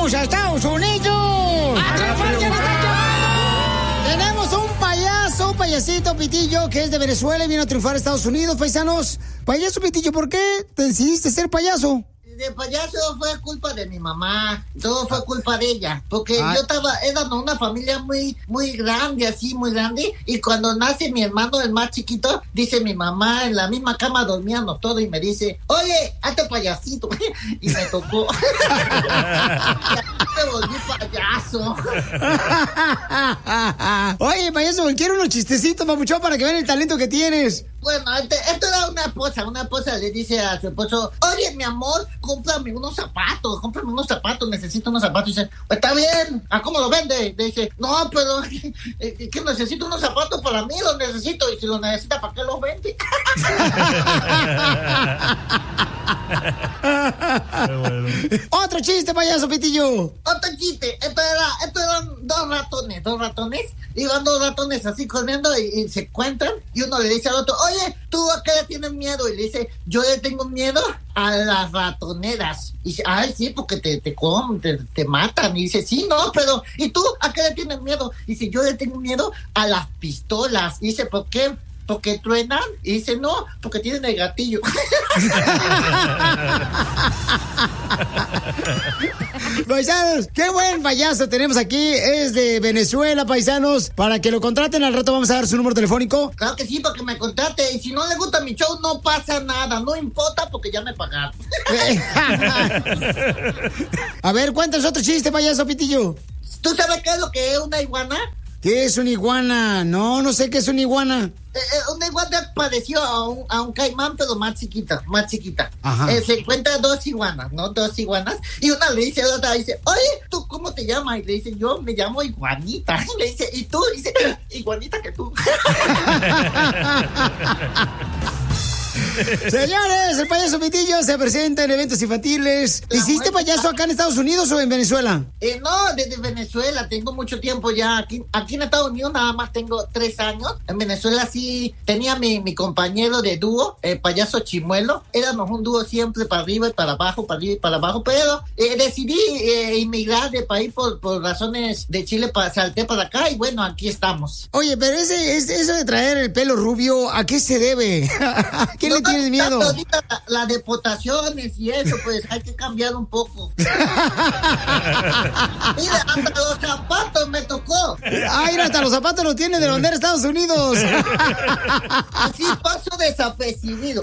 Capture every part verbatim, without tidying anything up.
vamos a Estados Unidos. Tenemos un payaso, un payasito Pitillo, que es de Venezuela y vino a triunfar a Estados Unidos, paisanos. Payaso Pitillo, ¿por qué te decidiste ser payaso? De payaso fue culpa de mi mamá, todo fue culpa de ella, porque Ay. yo estaba, era una familia muy, muy grande, así, muy grande, y cuando nace mi hermano, el más chiquito, dice mi mamá, en la misma cama dormíamos todo, y me dice, oye, hazte payasito, y me tocó. Me volví payaso. Oye, payaso, quiero unos chistecitos, papuchón, para que vean el talento que tienes. Bueno, este, esto era una esposa, una esposa le dice a su esposo, oye, mi amor, cómprame unos zapatos, cómprame unos zapatos, necesito unos zapatos. Y dice, está bien, ¿a cómo lo vende? Le dice, no, pero que, que necesito unos zapatos para mí, los necesito, y si los necesita, ¿para qué los vende? Bueno. Otro chiste, payaso Pitillo. Otro chiste, esto era, esto eran dos ratones, dos ratones, iban dos ratones así corriendo y, y se encuentran, y uno le dice al otro, oye, ¿tú a qué le tienes miedo? Y le dice, yo le tengo miedo a las ratoneras. Y dice, ay, sí, porque te, te comen, te, te matan. Y dice, sí, no, pero, ¿y tú a qué le tienes miedo? Y dice, yo le tengo miedo a las pistolas. Y dice, ¿por qué? Porque truenan. Y dice, no, porque tienen el gatillo. Paisanos, qué buen payaso tenemos aquí. Es de Venezuela, paisanos. Para que lo contraten, al rato vamos a dar su número telefónico. Claro que sí, para que me contrate. Y si no le gusta mi show, no pasa nada. No importa, porque ya me pagaron. A ver, cuéntanos otro chiste, payaso Pitillo. ¿Tú sabes qué es lo que es una iguana? ¿Qué es una iguana? No, no sé qué es una iguana. Eh, eh, una iguana pareció a un, a un caimán, pero más chiquita, más chiquita. Eh, se encuentra dos iguanas, ¿no? Dos iguanas. Y una le dice a la otra, dice, oye, ¿tú cómo te llamas? Y le dice, yo me llamo Iguanita. Y le dice, ¿y tú? Y dice, iguanita que tú. Señores, el payaso Pitillo se presenta en eventos infantiles. ¿Hiciste payaso acá en Estados Unidos o en Venezuela? Eh, no, desde Venezuela. Tengo mucho tiempo ya. Aquí, aquí en Estados Unidos nada más tengo tres años. En Venezuela sí tenía mi, mi compañero de dúo, el payaso Chimuelo. Éramos un dúo siempre para arriba y para abajo, para arriba y para abajo. Pero eh, decidí eh, inmigrar de país por, por razones de Chile. Pa, salté para acá y bueno, aquí estamos. Oye, pero ese, ese, eso de traer el pelo rubio, ¿a qué se debe? ¿Qué no, le tienes miedo? Ahorita la, la deportaciones y eso, pues hay que cambiar un poco. Mira, hasta los zapatos me tocó. Ay, hasta los zapatos los tiene de bandera Estados Unidos. Así paso desapercibido.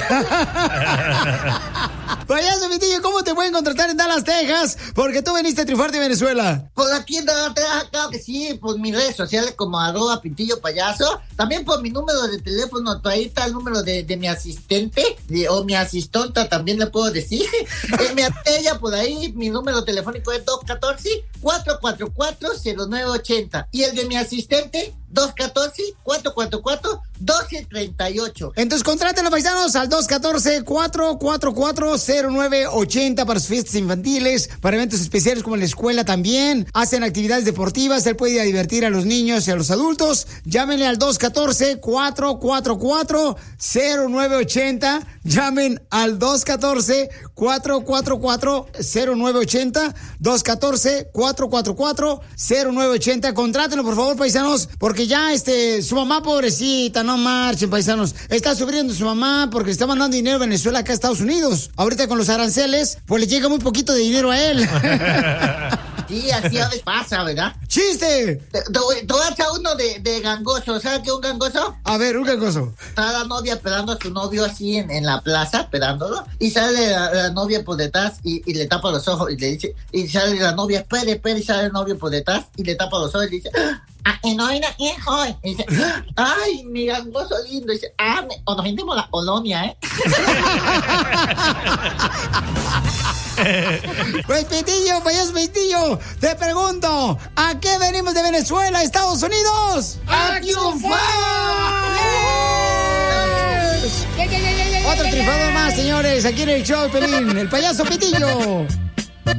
Payaso Pitillo, ¿cómo te pueden contratar en Dallas, Texas? Porque tú viniste a triunfar de Venezuela. Por aquí en Dallas, Texas, claro que sí, por mis redes sociales como arroba Pitillo Payaso. También por mi número de teléfono, ahí está el número de, de mi asistente, de, o mi asistonta, también le puedo decir. eh, me ella por ahí, mi número telefónico es dos uno cuatro, cuatro cuatro cuatro, cero nueve ocho cero. Y el de mi asistente, dos uno cuatro, cuatro cuatro cuatro, uno dos tres ocho. Entonces contrátenlo, paisanos, al dos uno cuatro, cuatro cuatro cuatro, cero nueve ocho cero para sus fiestas infantiles, para eventos especiales como en la escuela también. Hacen actividades deportivas, él puede ir a divertir a los niños y a los adultos. Llámenle al dos uno cuatro, cuatro cuatro cuatro, cero nueve ocho cero. Llamen al dos uno cuatro, cuatro cuatro cuatro, cero nueve ocho cero. dos uno cuatro, cuatro cuatro cuatro, cero nueve ocho cero. Contrátenlo, por favor, paisanos, porque ya este, su mamá pobrecita, no marchen, paisanos. Está sufriendo su mamá porque le está mandando dinero a Venezuela acá a Estados Unidos. Ahorita con los aranceles, pues le llega muy poquito de dinero a él. Sí, así a veces pasa, ¿verdad? ¡Chiste! Te, te, te voy a echar uno de, de gangoso. ¿Sabes qué es un gangoso? A ver, un gangoso. Está la novia esperando a su novio así en, en la plaza, esperándolo. Y sale la, la novia por detrás y, y le tapa los ojos y le dice... Y sale la novia, espere, espere, y sale el novio por detrás y le tapa los ojos y le dice... Ah, y no era quién joven. Y dice, ay, mi gangoso lindo. Y dice, ah, me, o nos vendemos la colonia, ¿eh? Pues Pitillo, payaso Pitillo, te pregunto, ¿a qué venimos de Venezuela, Estados Unidos? ¡A triunfar! Otro triunfador más, señores, aquí en el show, Pelín, el payaso Pitillo.